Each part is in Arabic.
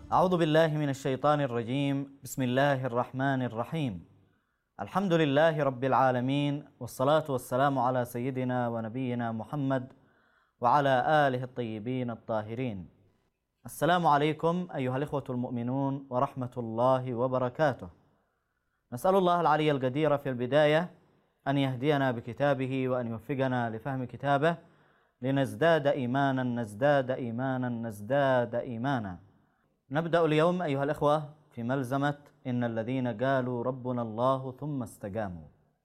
أعوذ بالله من الشيطان الرجيم. بسم الله الرحمن الرحيم. الحمد لله رب العالمين، والصلاة والسلام على سيدنا ونبينا محمد وعلى آله الطيبين الطاهرين. السلام عليكم أيها الإخوة المؤمنون ورحمة الله وبركاته. نسأل الله العلي القدير في البداية أن يهدينا بكتابه وأن يوفقنا لفهم كتابه لنزداد إيمانا نزداد إيمانا. نبدأ اليوم أيها الإخوة في ملزمة إن الذين قالوا ربنا الله ثم استقاموا.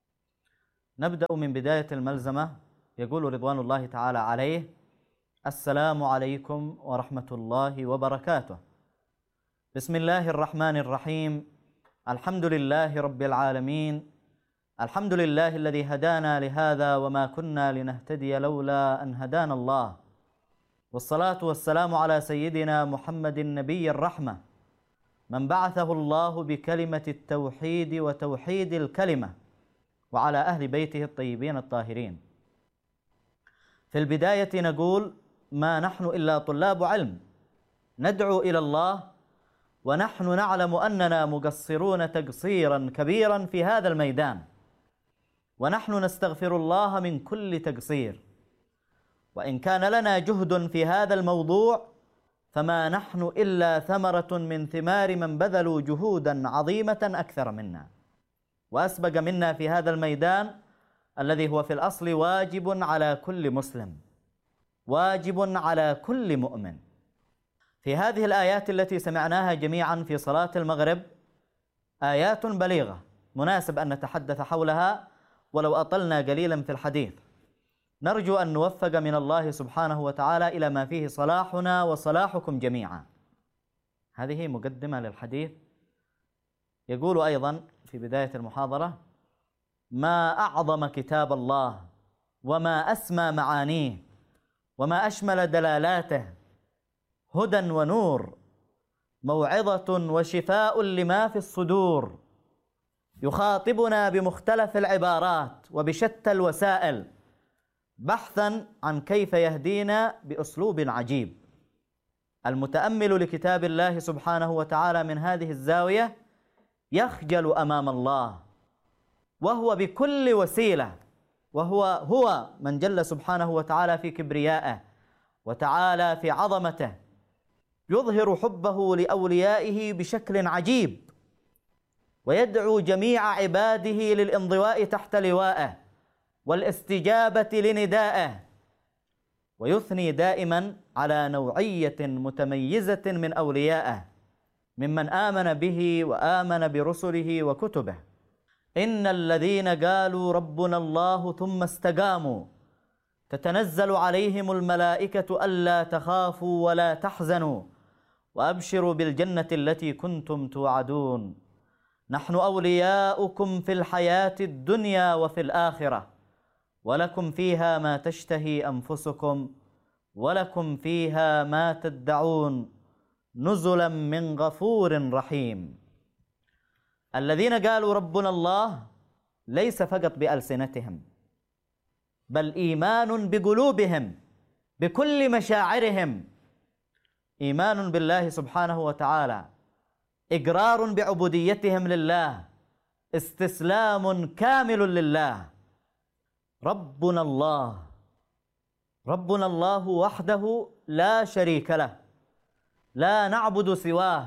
نبدأ من بداية الملزمة. يقول رضوان الله تعالى عليه: السلام عليكم ورحمة الله وبركاته. بسم الله الرحمن الرحيم. الحمد لله رب العالمين. الحمد لله الذي هدانا لهذا وما كنا لنهتدي لولا أن هدانا الله، والصلاة والسلام على سيدنا محمد النبي الرحمة، من بعثه الله بكلمة التوحيد وتوحيد الكلمة، وعلى أهل بيته الطيبين الطاهرين. في البداية نقول: ما نحن إلا طلاب علم ندعو إلى الله، ونحن نعلم أننا مقصرون تقصيرا كبيرا في هذا الميدان، ونحن نستغفر الله من كل تقصير. وإن كان لنا جهد في هذا الموضوع فما نحن إلا ثمرة من ثمار من بذلوا جهودا عظيمة أكثر منا وأسبق منا في هذا الميدان الذي هو في الأصل واجب على كل مسلم، واجب على كل مؤمن. في هذه الآيات التي سمعناها جميعا في صلاة المغرب آيات بليغة مناسب أن نتحدث حولها ولو أطلنا قليلا في الحديث. نرجو أن نوفق من الله سبحانه وتعالى إلى ما فيه صلاحنا وصلاحكم جميعا. هذه مقدمة للحديث. يقول أيضا في بداية المحاضرة: ما أعظم كتاب الله، وما أسمى معانيه، وما أشمل دلالاته، هدى ونور، موعظة وشفاء لما في الصدور، يخاطبنا بمختلف العبارات وبشتى الوسائل بحثا عن كيف يهدينا بأسلوب عجيب. المتأمل لكتاب الله سبحانه وتعالى من هذه الزاوية يخجل أمام الله، وهو بكل وسيلة، وهو من جل سبحانه وتعالى في كبريائه وتعالى في عظمته، يظهر حبه لأوليائه بشكل عجيب، ويدعو جميع عباده للانضواء تحت لوائه والاستجابة لندائه، ويثني دائما على نوعية متميزة من أوليائه ممن آمن به وآمن برسله وكتبه. إن الذين قالوا ربنا الله ثم استقاموا تتنزل عليهم الملائكة ألا تخافوا ولا تحزنوا وأبشروا بالجنة التي كنتم توعدون، نحن أولياؤكم في الحياة الدنيا وفي الآخرة، ولكم فيها ما تشتهي أنفسكم ولكم فيها ما تدعون، نزلا من غفور رحيم. الذين قالوا ربنا الله ليس فقط بألسنتهم، بل إيمان بقلوبهم بكل مشاعرهم، إيمان بالله سبحانه وتعالى، إقرار بعبوديتهم لله، استسلام كامل لله. ربنا الله، ربنا الله وحده لا شريك له، لا نعبد سواه.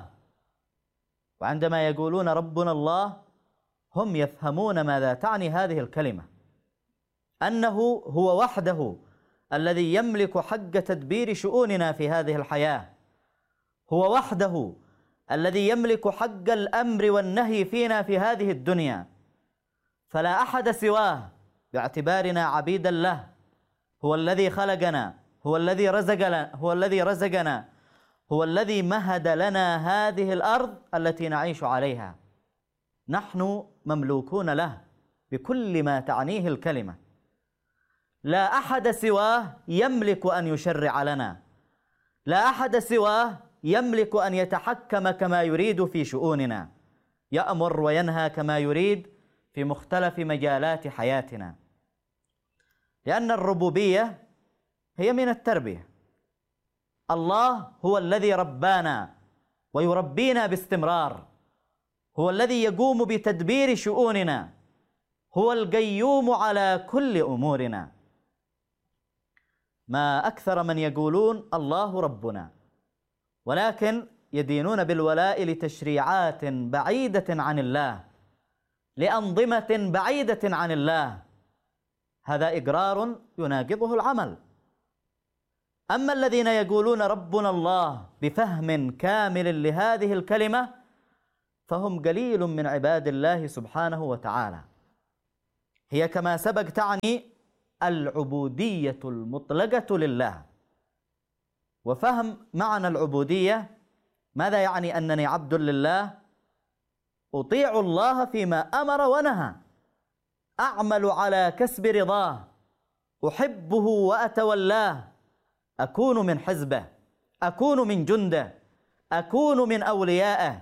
وعندما يقولون ربنا الله هم يفهمون ماذا تعني هذه الكلمة، أنه هو وحده الذي يملك حق تدبير شؤوننا في هذه الحياة، هو وحده الذي يملك حق الأمر والنهي فينا في هذه الدنيا، فلا أحد سواه باعتبارنا عبيدا له. هو الذي خلقنا، هو الذي رزقنا، هو الذي مهد لنا هذه الأرض التي نعيش عليها. نحن مملوكون له بكل ما تعنيه الكلمة. لا أحد سواه يملك أن يشرع لنا، لا أحد سواه يملك أن يتحكم كما يريد في شؤوننا، يأمر وينهى كما يريد في مختلف مجالات حياتنا. لأن الربوبية هي من التربية. الله هو الذي ربانا ويربينا باستمرار، هو الذي يقوم بتدبير شؤوننا، هو القيوم على كل أمورنا. ما أكثر من يقولون الله ربنا، ولكن يدينون بالولاء لتشريعات بعيدة عن الله، لأنظمة بعيدة عن الله. هذا إقرار يناقضه العمل. أما الذين يقولون ربنا الله بفهم كامل لهذه الكلمة فهم قليل من عباد الله سبحانه وتعالى. هي كما سبق تعني العبودية المطلقة لله. وفهم معنى العبودية ماذا يعني؟ أنني عبد لله، أطيع الله فيما أمر ونهى، أعمل على كسب رضاه، أحبه وأتولاه، أكون من حزبه، أكون من جنده، أكون من أوليائه،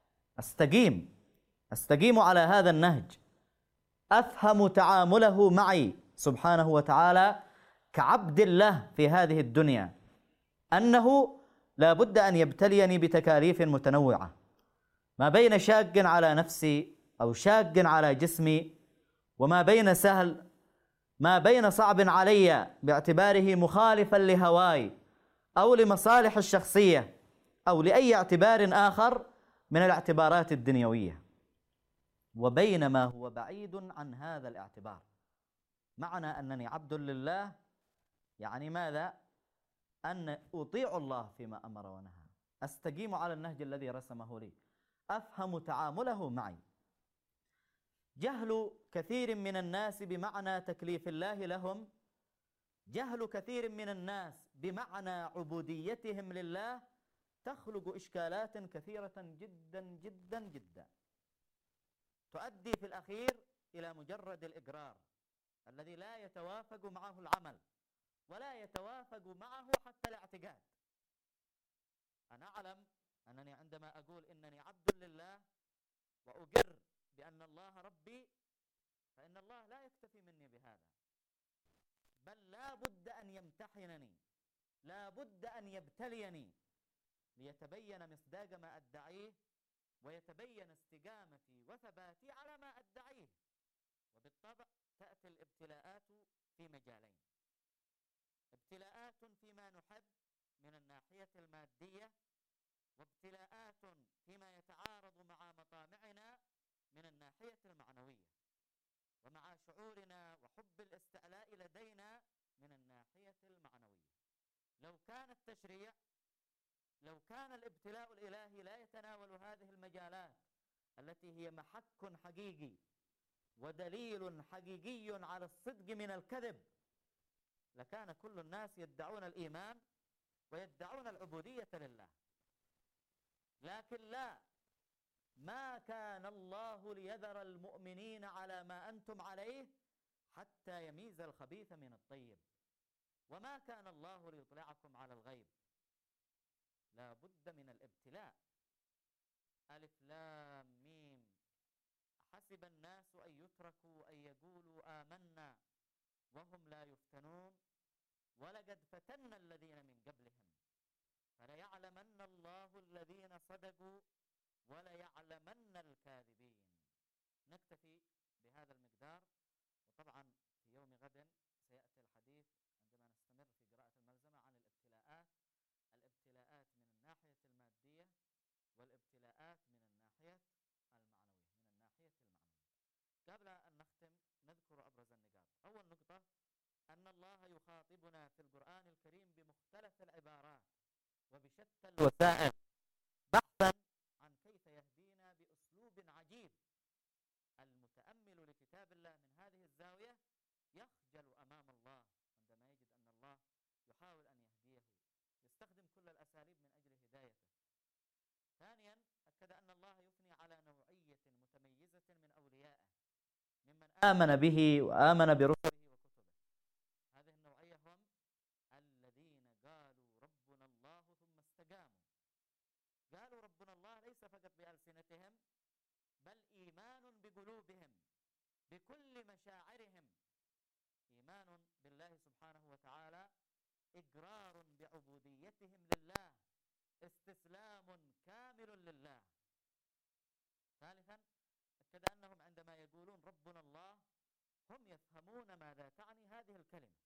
أستقيم على هذا النهج، أفهم تعامله معي سبحانه وتعالى كعبد الله في هذه الدنيا، أنه لا بد أن يبتليني بتكاليف متنوعة، ما بين شاق على نفسي أو شاق على جسمي، وما بين سهل، ما بين صعب علي باعتباره مخالفا لهواي أو لمصالح الشخصية أو لأي اعتبار آخر من الاعتبارات الدنيوية، وبين ما هو بعيد عن هذا الاعتبار. معنى أنني عبد لله يعني ماذا؟ أن أطيع الله فيما أمر ونهى، أستقيم على النهج الذي رسمه لي، أفهم تعامله معي. جهل كثير من الناس بمعنى تكليف الله لهم، جهل كثير من الناس بمعنى عبوديتهم لله تخلق إشكالات كثيرة جدا جدا جدا، تؤدي في الأخير إلى مجرد الإقرار الذي لا يتوافق معه العمل ولا يتوافق معه حتى الاعتقاد. أنا أعلم أنني عندما أقول إنني عبد لله وأقر بأن الله ربي، فإن الله لا يكتفي مني بهذا، بل لا بد أن يمتحنني، لا بد أن يبتليني ليتبين مصداق ما أدعيه ويتبين استقامتي وثباتي على ما أدعيه. وبالطبع تأتي الابتلاءات في مجالين: ابتلاءات فيما نحب من الناحية المادية، وابتلاءات فيما يتعارض مع مطامعنا من الناحية المعنوية، ومع شعورنا وحب الاستعلاء لدينا من الناحية المعنوية. لو كان التشريع، لو كان الابتلاء الإلهي لا يتناول هذه المجالات التي هي محك حقيقي ودليل حقيقي على الصدق من الكذب، لكان كل الناس يدعون الإيمان ويدعون العبودية لله. لكن لا، ما كان الله ليذر المؤمنين على ما أنتم عليه حتى يميز الخبيث من الطيب، وما كان الله ليطلعكم على الغيب. لا بد من الابتلاء. ألف لام ميم، حسب الناس أن يتركوا أن يقولوا آمنا وهم لا يفتنون ولقد فتنا الذين من قبلهم فليعلمن الله الذين صدقوا وليعلمن الكاذبين. نكتفي بهذا المقدار، وطبعا في يوم غد سيأتي الحديث عندما نستمر في قراءة الملزمة عن الابتلاءات من الناحية المادية والابتلاءات من الناحية المعنوية. قبل أن نختم نذكر أبرز النقاط. أول نقطة: أن الله يخاطبنا في القرآن الكريم بمختلف العبارات وبشتى الوسائل بحثا عن كيف يهدينا بأسلوب عجيب. المتأمل لكتاب الله من هذه الزاوية يخجل أمام الله عندما يجد أن الله يحاول أن يهديه، يستخدم كل الأساليب من أجل هدايته. ثانيا، أكد أن الله يثني على نوعية متميزة من أوليائه ممن آمن به وآمن برسله وكتبه. هذه النوعية هم الذين قالوا ربنا الله ثم استقاموا. قالوا ربنا الله ليس فقط بألسنتهم، بل إيمان بقلوبهم بكل مشاعرهم، إيمان بالله سبحانه وتعالى، إقرار بعبوديتهم لله، استسلام كامل لله. ثالثا أكد أنهم عندما يقولون ربنا الله هم يفهمون ماذا تعني هذه الكلمة،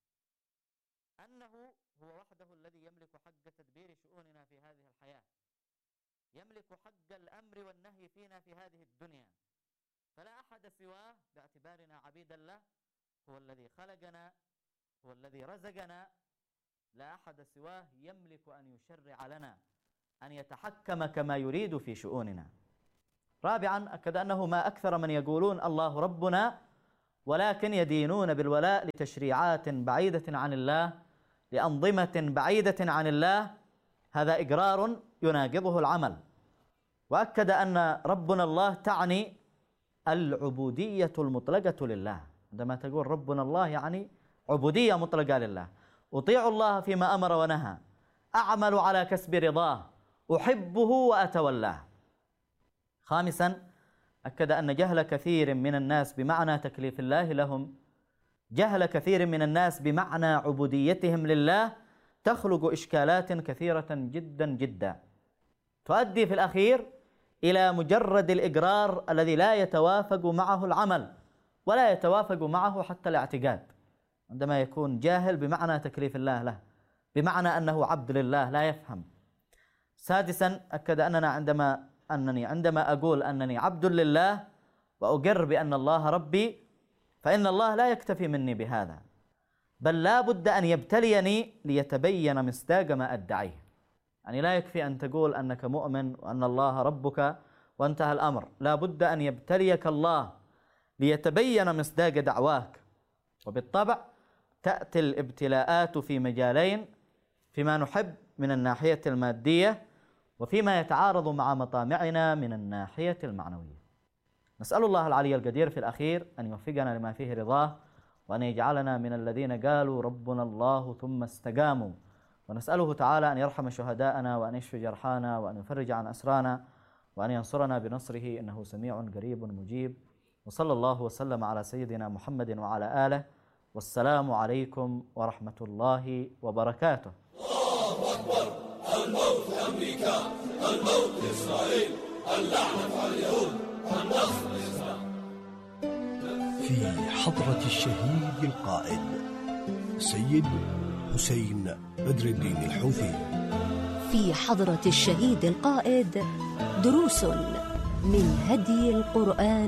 أنه هو وحده الذي يملك حق تدبير شؤوننا في هذه الحياة، يملك حق الأمر والنهي فينا في هذه الدنيا، فلا أحد سواه باعتبارنا عبيدا له. هو الذي خلقنا، هو الذي رزقنا، لا أحد سواه يملك أن يشرع لنا، أن يتحكم كما يريد في شؤوننا. رابعا أكد أنه ما أكثر من يقولون الله ربنا ولكن يدينون بالولاء لتشريعات بعيدة عن الله، لأنظمة بعيدة عن الله، هذا إقرار يناقضه العمل. وأكد أن ربنا الله تعني العبودية المطلقة لله. عندما تقول ربنا الله يعني عبودية مطلقة لله، أطيع الله فيما أمر ونهى، أعمل على كسب رضاه، أحبه وأتولاه. خامسا أكد أن جهل كثير من الناس بمعنى تكليف الله لهم، جهل كثير من الناس بمعنى عبوديتهم لله تخلق إشكالات كثيرة جدا جدا، تؤدي في الأخير إلى مجرد الإقرار الذي لا يتوافق معه العمل ولا يتوافق معه حتى الاعتقاد. عندما يكون جاهل بمعنى تكليف الله له، بمعنى أنه عبد لله، لا يفهم. سادسا أكد أنني عندما أقول أنني عبد لله وأقر بأن الله ربي، فإن الله لا يكتفي مني بهذا، بل لا بد أن يبتليني ليتبين مصداق ما أدعيه. يعني لا يكفي أن تقول أنك مؤمن وأن الله ربك وانتهى الأمر، لا بد أن يبتليك الله ليتبين مصداق دعواك. وبالطبع تأتي الابتلاءات في مجالين، فيما نحب من الناحية المادية، وفيما يتعارض مع مطامعنا من الناحية المعنوية. نسأل الله العلي القدير في الأخير أن يوفقنا لما فيه رضاه، وأن يجعلنا من الذين قالوا ربنا الله ثم استقاموا، ونسأله تعالى أن يرحم شهداءنا، وأن يشفي جرحانا، وأن يفرج عن أسرانا، وأن ينصرنا بنصره إنه سميع قريب مجيب. وصلى الله وسلم على سيدنا محمد وعلى آله، والسلام عليكم ورحمة الله وبركاته. الله أكبر. الموت أمريكا، الموت إسرائيل، اللعنة على اليهود، النصر الإسلام. في حضرة الشهيد القائد سيد حسين بدر الدين الحوثي. في حضرة الشهيد القائد دروس من هدي القرآن